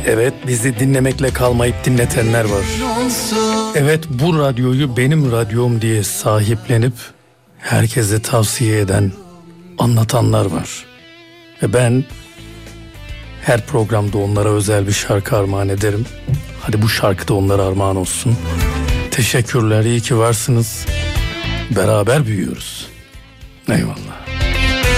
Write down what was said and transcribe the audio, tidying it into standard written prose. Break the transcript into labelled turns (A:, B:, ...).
A: Evet, bizi dinlemekle kalmayıp dinletenler var. Evet, bu radyoyu benim radyom diye sahiplenip herkese tavsiye eden, anlatanlar var. Ve ben her programda onlara özel bir şarkı armağan ederim. Hadi bu şarkı da onlara armağan olsun. Teşekkürler, iyi ki varsınız. Beraber büyüyoruz. Eyvallah.